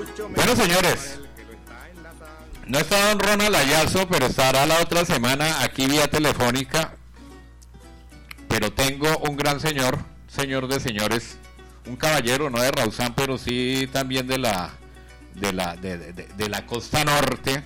Bueno, señores, no está don Ronald Ayazo, pero estará la otra semana aquí vía telefónica. Pero tengo un gran señor de señores, un caballero, no de Rausán, pero sí también de la costa norte,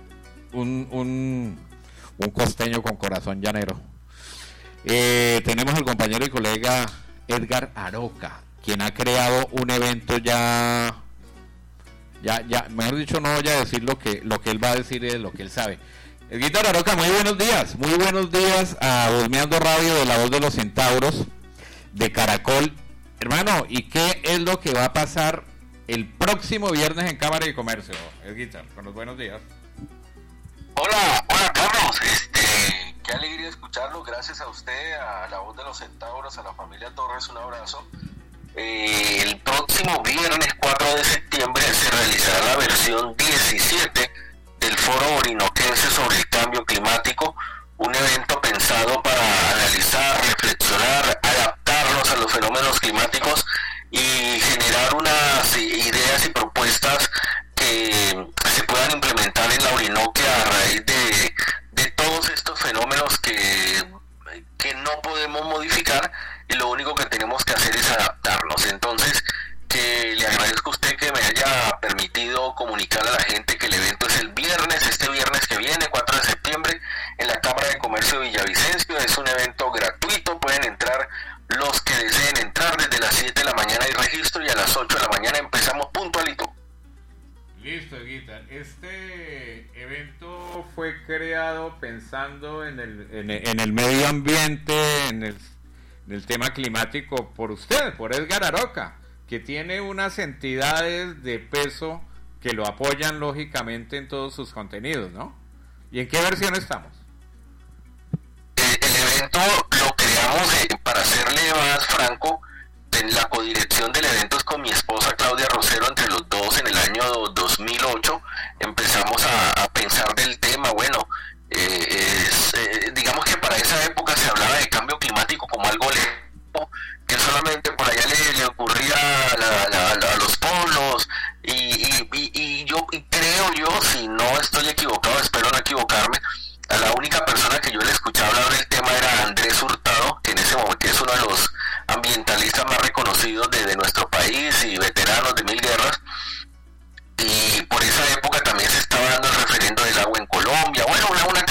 un costeño con corazón llanero. Tenemos al compañero y colega Edgar Aroca, quien ha creado un evento ya, mejor dicho, no voy a decir lo que él va a decir y lo que él sabe. Edgar Aroca, muy buenos días a Husmeando Radio de La Voz de los Centauros, de Caracol. Hermano, ¿y qué es lo que va a pasar el próximo viernes en Cámara de Comercio? Edgar, con los buenos días. Hola Carlos, qué alegría escucharlo, gracias a usted, a La Voz de los Centauros, a la familia Torres, un abrazo. El próximo viernes 4 de septiembre se realizará la versión 17 del Foro Orinoquense sobre el Cambio Climático, un evento pensado para analizar, reflexionar, adaptarnos a los fenómenos climáticos y generar unas ideas y propuestas que se puedan implementar en la Orinoquia a raíz de todos estos fenómenos que no podemos modificar y lo único que tenemos que hacer es adaptarnos. Entonces, que le agradezco a usted que me haya permitido comunicar a la gente que el evento es este viernes que viene, 4 de septiembre, en la Cámara de Comercio de Villavicencio. Es un evento gratuito, pueden entrar los que deseen entrar. Desde las 7 de la mañana hay registro y a las 8 de la mañana empezamos puntualito. Listo, Guitar. Este evento fue creado pensando en el medio ambiente, en el tema climático por usted, por Edgar Aroca, que tiene unas entidades de peso que lo apoyan lógicamente en todos sus contenidos, ¿no? ¿Y en qué versión estamos? El evento lo creamos, para serle más franco, en la codirección del evento es con mi esposa Claudia Rosero, entre los dos en el año 2008 empezamos a pensar del tema. Bueno, digamos que para esa época se hablaba de cambio climático como algo lejano, que solamente por allá le ocurría a los polos, y yo creo yo, si no estoy equivocado, espero no equivocarme, a la única persona que yo le escuchaba hablar del tema era Andrés Hurtado, que en ese momento es uno de los ambientalistas más reconocidos de nuestro país y veteranos de mil guerras. Y por esa época también se estaba dando el referendo del agua en Colombia. Bueno,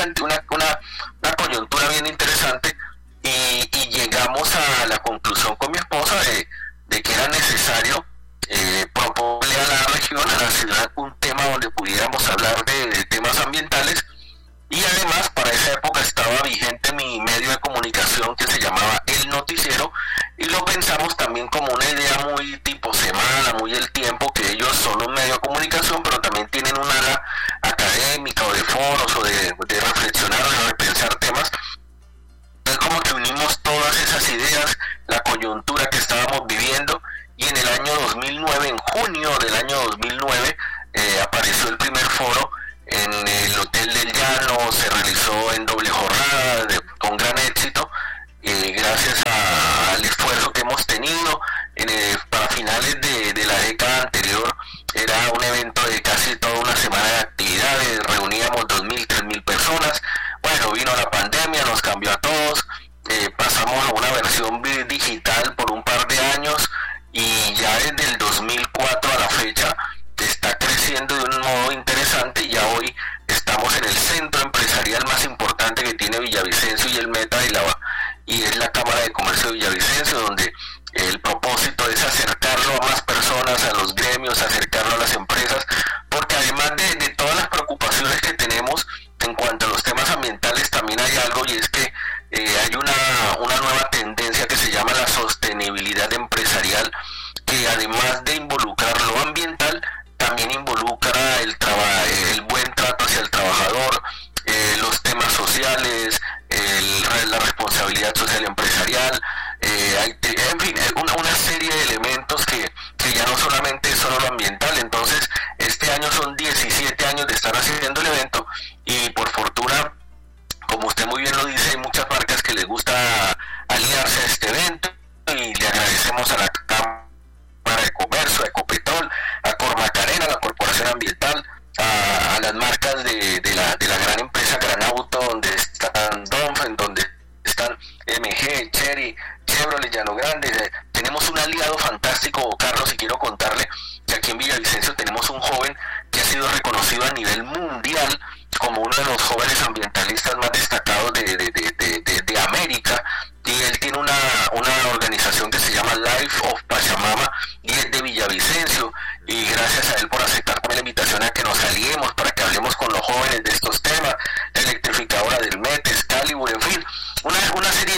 una coyuntura bien interesante, y llegamos a la conclusión con mi esposa de que era necesario proponerle a la región, a la ciudad, un tema donde pudiéramos hablar de temas ambientales. Y además para esa época estaba vigente mi medio de comunicación que se llamaba El Noticiero, y lo pensamos también como una idea muy tipo semana, muy El Tiempo, que ellos son un medio de comunicación pero también tienen un ala académica o de foros o de reflexionar o de repensar temas. Es como que unimos todas esas ideas, la coyuntura que estábamos viviendo, y en el año 2009, en junio del año 2009, apareció el primer foro en el Hotel del Llano. Se realizó en doble jornada con gran éxito, gracias al esfuerzo que hemos tenido. Para finales de la década anterior era un evento de casi toda una semana de actividades, reuníamos 2.000, 3.000 personas. Bueno, vino la pandemia, nos cambió a todos, pasamos a una versión digital por un par de años, y ya desde el 2004 a la fecha está creciendo de un modo interesante, y ya hoy estamos en el centro empresarial más importante que tiene Villavicencio y el Meta, y es la Cámara de Comercio de Villavicencio, donde el propósito es acercarlo a más personas, a los gremios, acercarlo a las empresas, porque además de todas las preocupaciones que tenemos en cuanto a los temas ambientales, también hay algo, y es que hay una nueva tendencia que se llama la sostenibilidad empresarial, que además de involucrar lo ambiental, también involucra el buen trato hacia el trabajador, los temas sociales, la responsabilidad social empresarial, en fin, una serie de elementos que ya no solamente es solo lo ambiental, las marcas de la gran empresa Gran Auto, donde están Dongfeng, donde están MG, Chery, Chevrolet, Llano Grande. Tenemos un aliado fantástico, Carlos, y quiero contarle que aquí en Villavicencio tenemos un joven que ha sido reconocido a nivel mundial como uno de los jóvenes ambientalistas más destacados de América, y él tiene una organización que se llama Life of Pachamama y es de Villavicencio, y gracias a él por aceptar la invitación a que nos aliemos para que hablemos con los jóvenes de estos temas, la electrificadora del MET, Excalibur, en fin, una serie